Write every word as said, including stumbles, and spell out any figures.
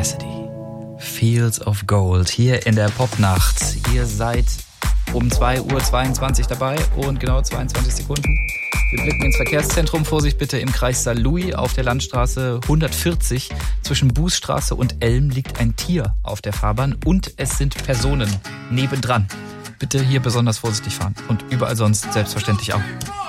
Cassidy. Fields of Gold hier in der Popnacht. Ihr seid um zwei Uhr zweiundzwanzig dabei und genau zweiundzwanzig Sekunden. Wir blicken ins Verkehrszentrum. Vorsicht bitte im Kreis Saarlouis auf der Landstraße hundertvierzig. Zwischen Bußstraße und Elm liegt ein Tier auf der Fahrbahn und es sind Personen nebendran. Bitte hier besonders vorsichtig fahren und überall sonst selbstverständlich auch.